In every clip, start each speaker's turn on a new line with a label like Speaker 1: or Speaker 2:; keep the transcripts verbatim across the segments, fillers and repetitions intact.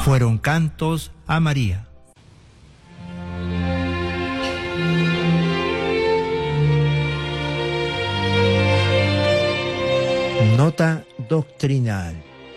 Speaker 1: Fueron cantos a María. Nota doctrinal.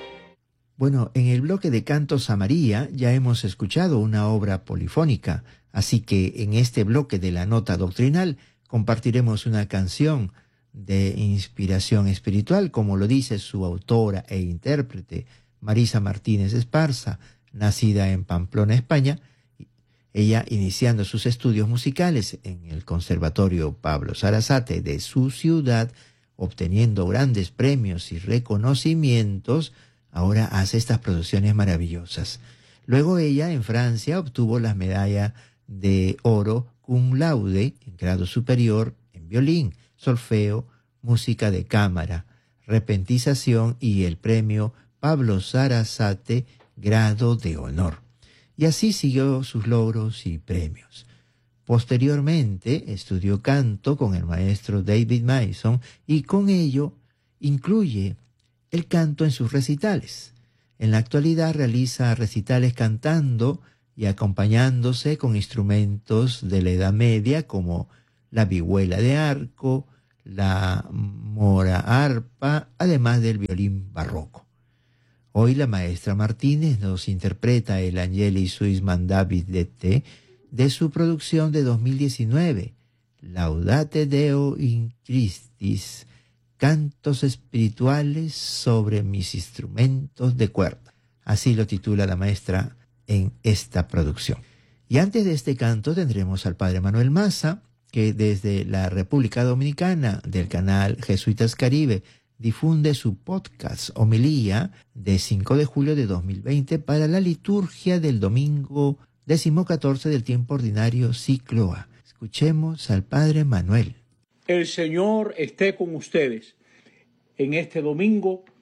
Speaker 1: Bueno, en el bloque de Cantos a María ya hemos escuchado una obra polifónica, así que en este bloque de la nota doctrinal compartiremos una canción de inspiración espiritual, como lo dice su autora e intérprete, Marisa Martínez Esparza, nacida en Pamplona, España, ella iniciando sus estudios musicales en el Conservatorio Pablo Sarasate de su ciudad, obteniendo grandes premios y reconocimientos, ahora hace estas producciones maravillosas. Luego ella en Francia obtuvo la medalla de oro cum laude en grado superior en violín, solfeo, música de cámara, repentización y el premio Pablo Sarasate grado de honor. Y así siguió sus logros y premios. Posteriormente estudió canto con el maestro David Mason y con ello incluye el canto en sus recitales. En la actualidad realiza recitales cantando y acompañándose con instrumentos de la Edad Media como la vihuela de arco, la mora arpa, además del violín barroco. Hoy la maestra Martínez nos interpreta el Angeli Suis Mandavis de Te de su producción de dos mil diecinueve, Laudate Deo in Christis, cantos espirituales sobre mis instrumentos de cuerda. Así lo titula la maestra en esta producción. Y antes de este canto tendremos al padre Manuel Maza, que desde la República Dominicana del canal Jesuitas Caribe difunde su podcast Homilía de cinco de julio de dos mil veinte para la liturgia del domingo decimocatorce del tiempo ordinario ciclo A. Escuchemos al padre Manuel.
Speaker 2: El Señor esté con ustedes. En este domingo